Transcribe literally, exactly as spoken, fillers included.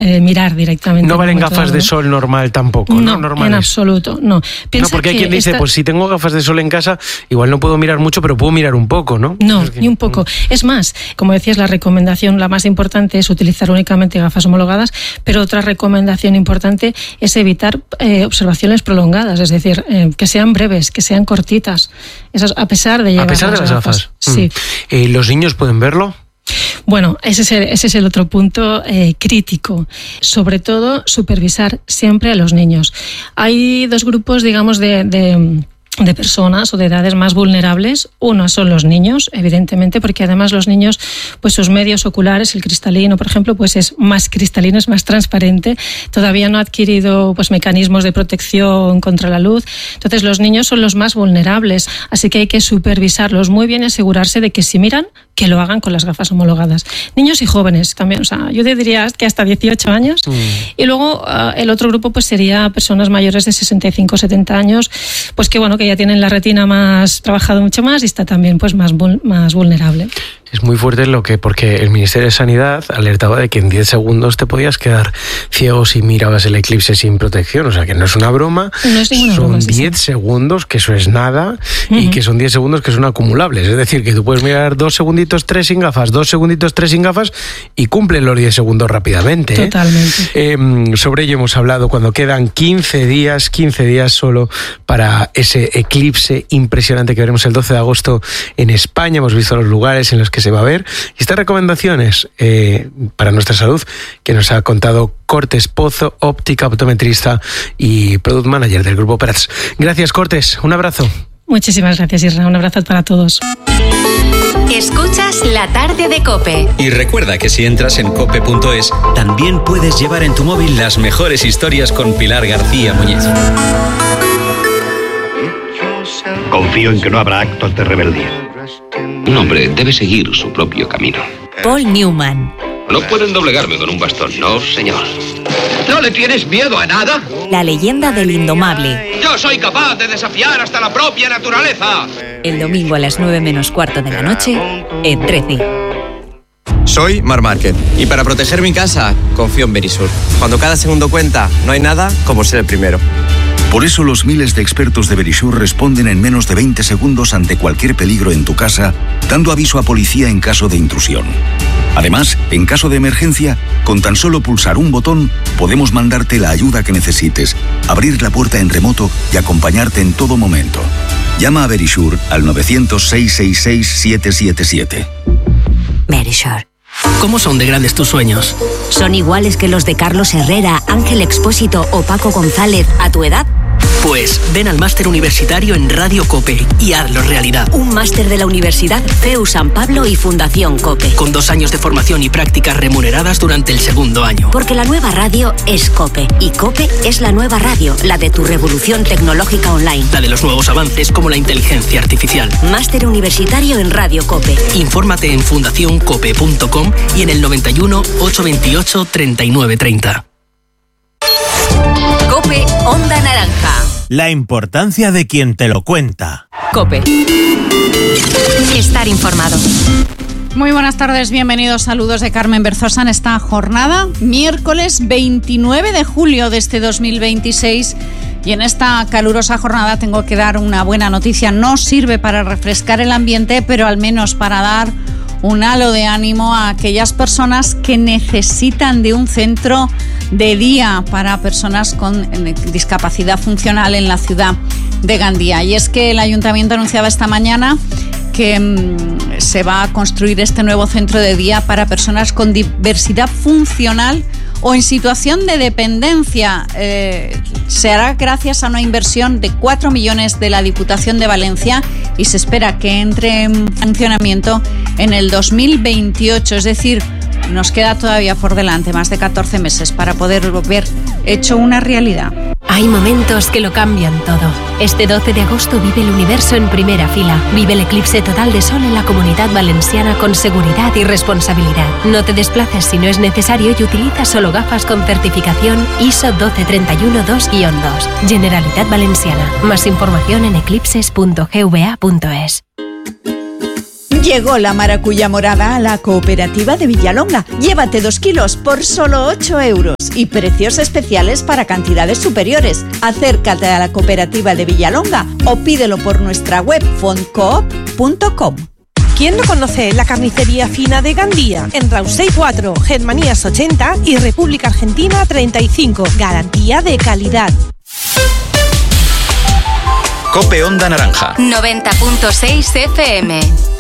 eh, mirar directamente. No valen gafas de sol normal tampoco, ¿no? No, Normales. en absoluto, no. Piensa no, porque hay que quien dice, esta... pues si tengo gafas de sol en casa, igual no puedo mirar mucho, pero puedo mirar un poco, ¿no? No, es que... ni un poco. Es más, como decías, la recomendación, la más importante es utilizar únicamente gafas homologadas, pero otra recomendación importante es evitar eh, observaciones prolongadas, es decir, eh, que sean breves, que sean cortitas, esas, a pesar de llevar A pesar las de las gafas. gafas. Sí. Mm. Eh, ¿Los niños pueden verlo? Bueno, ese es el, ese es el otro punto eh, crítico. Sobre todo, supervisar siempre a los niños. Hay dos grupos, digamos, de... de de personas o de edades más vulnerables. Uno son los niños, evidentemente, porque además los niños, pues sus medios oculares, el cristalino, por ejemplo, pues es más cristalino, es más transparente, todavía no ha adquirido pues mecanismos de protección contra la luz. Entonces los niños son los más vulnerables, así que hay que supervisarlos muy bien y asegurarse de que si miran, que lo hagan con las gafas homologadas. Niños y jóvenes también, o sea, yo diría que hasta dieciocho años. Mm. Y luego uh, el otro grupo pues sería personas mayores de sesenta y cinco, setenta años, pues que bueno, que ya tienen la retina más trabajado mucho más y está también pues más, más vulnerable. Es muy fuerte lo que, porque el Ministerio de Sanidad alertaba de que en diez segundos te podías quedar ciego si mirabas el eclipse sin protección, o sea que no es una broma, no es ninguna son broma, sí, diez sí. segundos, que eso es nada, uh-huh. y que son diez segundos que son acumulables, es decir, que tú puedes mirar dos segunditos, tres sin gafas, dos segunditos, tres sin gafas y cumplen los diez segundos rápidamente. Totalmente. ¿eh? Eh, sobre ello hemos hablado cuando quedan quince días, quince días solo para ese eclipse impresionante que veremos el doce de agosto en España. Hemos visto los lugares en los que se va a ver. Y estas recomendaciones eh, para nuestra salud que nos ha contado Cortés Pozo, óptica, optometrista y product manager del Grupo Prats. Gracias, Cortés. Un abrazo. Muchísimas gracias, Isra. Un abrazo para todos. Escuchas La Tarde de COPE. Y recuerda que si entras en cope punto es, también puedes llevar en tu móvil las mejores historias con Pilar García Muñiz. Confío en que no habrá actos de rebeldía. Un hombre debe seguir su propio camino. Paul Newman. No pueden doblegarme con un bastón, no, señor. ¿No le tienes miedo a nada? La leyenda del indomable. Yo soy capaz de desafiar hasta la propia naturaleza. El domingo a las nueve menos cuarto de la noche, en trece. Soy Mar Márquez y para proteger mi casa confío en Verisur. Cuando cada segundo cuenta, no hay nada como ser el primero. Por eso los miles de expertos de Verisur responden en menos de veinte segundos ante cualquier peligro en tu casa, dando aviso a policía en caso de intrusión. Además, en caso de emergencia, con tan solo pulsar un botón, podemos mandarte la ayuda que necesites, abrir la puerta en remoto y acompañarte en todo momento. Llama a Verisur al nueve cero cero, seis seis seis, siete siete siete. Verisur. ¿Cómo son de grandes tus sueños? ¿Son iguales que los de Carlos Herrera, Ángel Expósito o Paco González a tu edad? Pues ven al máster universitario en Radio COPE y hazlo realidad. Un máster de la Universidad C E U San Pablo y Fundación COPE. Con dos años de formación y prácticas remuneradas durante el segundo año. Porque la nueva radio es COPE y COPE es la nueva radio, la de tu revolución tecnológica online. La de los nuevos avances como la inteligencia artificial. Máster universitario en Radio COPE. Infórmate en fundación cope punto com y en el noventa y uno, ochocientos veintiocho, treinta y nueve treinta. COPE Onda Naranja. La importancia de quien te lo cuenta. COPE. Estar informado. Muy buenas tardes, bienvenidos. Saludos de Carmen Berzosa en esta jornada, miércoles veintinueve de julio de este dos mil veintiséis. Y en esta calurosa jornada tengo que dar una buena noticia. No sirve para refrescar el ambiente, pero al menos para dar un halo de ánimo a aquellas personas que necesitan de un centro de día para personas con discapacidad funcional en la ciudad de Gandía. Y es que el Ayuntamiento anunciaba esta mañana que mmm, se va a construir este nuevo centro de día para personas con diversidad funcional o en situación de dependencia. Eh, se hará gracias a una inversión de cuatro millones de la Diputación de Valencia y se espera que entre en funcionamiento en el dos mil veintiocho, es decir, nos queda todavía por delante más de catorce meses para poder ver hecho una realidad. Hay momentos que lo cambian todo. Este doce de agosto vive el universo en primera fila. Vive el eclipse total de sol en la Comunidad Valenciana con seguridad y responsabilidad. No te desplaces si no es necesario y utiliza solo gafas con certificación I S O doce treinta y uno dos guión dos. Generalitat Valenciana. Más información en eclipses punto g v a punto es. Llegó la maracuyá morada a la cooperativa de Villalonga. Llévate dos kilos por solo ocho euros y precios especiales para cantidades superiores. Acércate a la cooperativa de Villalonga o pídelo por nuestra web fondcoop punto com. ¿Quién no conoce la carnicería fina de Gandía? En Rausey cuatro, Germanías ochenta y República Argentina treinta y cinco. Garantía de calidad. COPE Onda Naranja noventa punto seis F M.